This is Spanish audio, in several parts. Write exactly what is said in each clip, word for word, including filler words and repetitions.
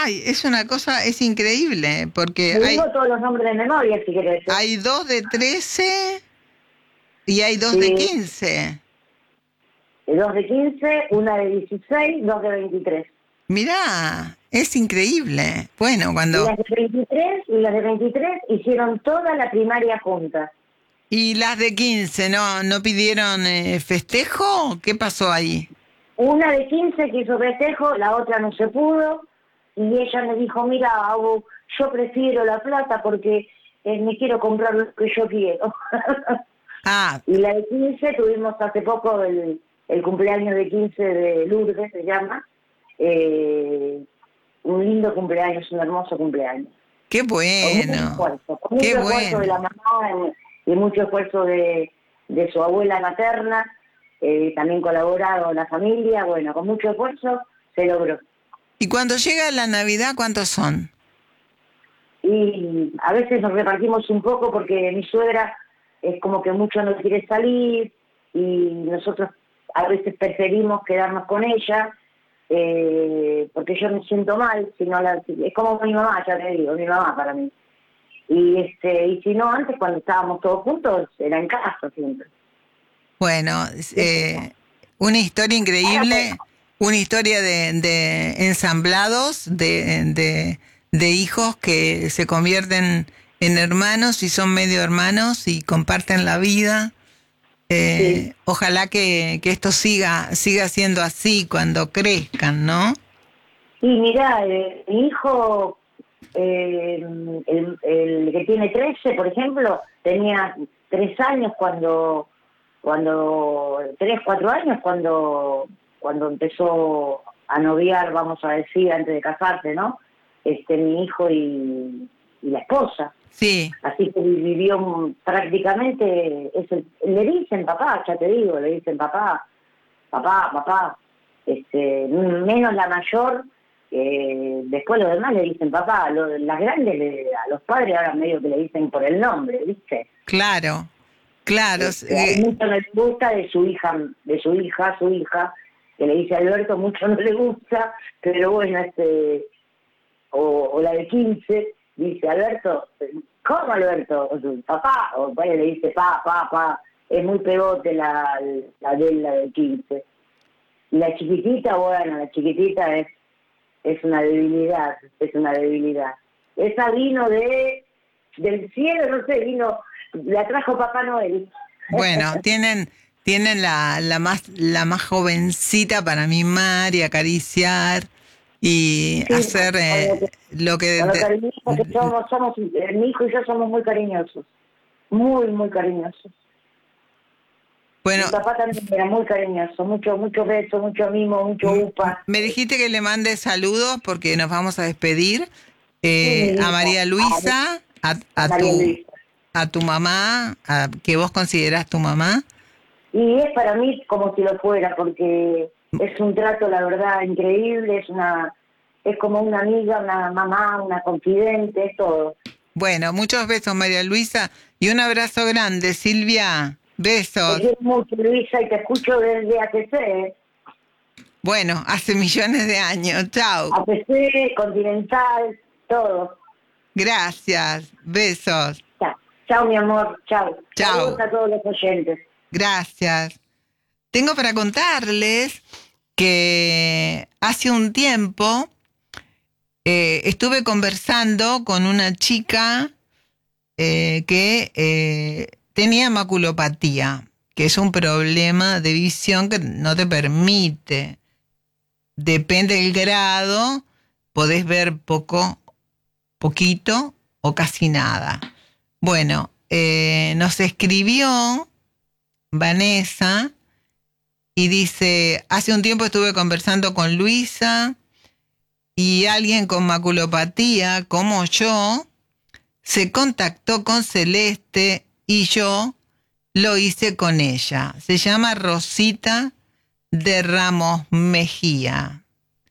Ay, es una cosa, es increíble, porque Me hay, digo todos los nombres de memoria, si querés. ¿eh? hay dos de trece y hay dos de Sí, quince. dos de quince, una de dieciséis, dos de veintitrés. Mirá, es increíble. Bueno, Y cuando... las de veintitrés, y las de veintitrés hicieron toda la primaria juntas. ¿Y las de quince no, no pidieron eh, festejo? ¿Qué pasó ahí? Una de quince que hizo festejo, la otra no se pudo, y ella me dijo, mira, Abu, yo prefiero la plata porque eh, me quiero comprar lo que yo quiero. Ah, Y la de quince tuvimos hace poco el, el cumpleaños de quince de Lourdes, se llama. Eh, un lindo cumpleaños, un hermoso cumpleaños. qué Con mucho bueno, esfuerzo, con qué mucho esfuerzo de la bueno. mamá y mucho esfuerzo de, de su abuela materna, eh, también colaborado la familia, bueno, con mucho esfuerzo se logró. ¿Y cuando llega la Navidad, cuántos son? Y a veces nos repartimos un poco porque mi suegra es como que mucho no quiere salir y nosotros a veces preferimos quedarnos con ella eh, porque yo me siento mal, si no la, es como mi mamá, ya te digo, mi mamá para mí. Y este y si no, antes cuando estábamos todos juntos, era en casa siempre. Bueno, eh, una historia Ahora, bueno, increíble, una historia de, de ensamblados, de, de, de hijos que se convierten en hermanos y son medio hermanos y comparten la vida. sí. Eh, ojalá que, que esto siga, siga siendo así cuando crezcan, ¿no? Y mirá, eh, mi hijo, eh, el, el que tiene trece, por ejemplo, tenía tres años cuando, cuando, tres, cuatro años cuando, cuando empezó a noviar, vamos a decir, antes de casarse, ¿no? Este, mi hijo y, y la esposa. Sí, Así que vivió prácticamente, es el- le dicen papá, ya te digo, le dicen papá, papá, papá, este, menos la mayor, eh, después los demás le dicen papá, lo- las grandes le- a los padres ahora medio que le dicen por el nombre, ¿viste? claro, claro. Este, a él eh, mucho no le gusta de su hija, de su hija, su hija, que le dice Alberto, mucho no le gusta, pero bueno, este, o, o la de quince, dice Alberto, ¿cómo Alberto? O su papá, o vaya le dice pa, pa, pa, es muy pegote la, la de la de quince. Y la chiquitita, bueno, la chiquitita es, es una debilidad, es una debilidad. Esa vino de del cielo, no sé, vino, la trajo Papá Noel. bueno, tienen, tienen la, la más, la más jovencita para mimar y acariciar y Sí, hacer con lo, eh, que, lo que con lo de- cariñosos que somos, somos, eh, mi hijo y yo somos muy cariñosos, muy, muy cariñosos. bueno, Mi papá también era muy cariñoso, mucho, mucho beso, mucho mimo, mucho m- m- upa. me dijiste que le mande saludos porque nos vamos a despedir Sí, eh, mi a vida, María a, Luisa, a, a a María tu Luisa. a tu mamá, a, que vos considerás tu mamá. Y es para mí como si lo fuera, porque es un trato, la verdad, increíble, es una, es como una amiga, una mamá, una confidente, es todo. Bueno, muchos besos, María Luisa, y un abrazo grande, Silvia. Te Besos. quiero mucho, Luisa, y te escucho desde A T C, Bueno, hace millones de años. Chao. A T C, Continental, todo. Gracias. Besos. Chao, chao mi amor, chao. Saludos Chao. a todos los oyentes. Gracias. Tengo para contarles que hace un tiempo eh, estuve conversando con una chica eh, que eh, tenía maculopatía, que es un problema de visión que no te permite, depende del grado, podés ver poco, poquito o casi nada. Bueno, eh, nos escribió Vanessa y dice, hace un tiempo estuve conversando con Luisa y alguien con maculopatía como yo se contactó con Celeste y yo lo hice con ella. Se llama Rosita de Ramos Mejía.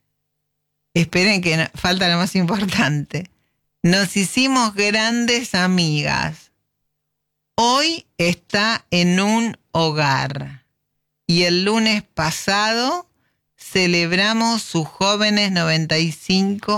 Esperen que no, falta lo más importante. Nos hicimos grandes amigas. Hoy está en un hogar. Y el lunes pasado celebramos sus jóvenes noventa y cinco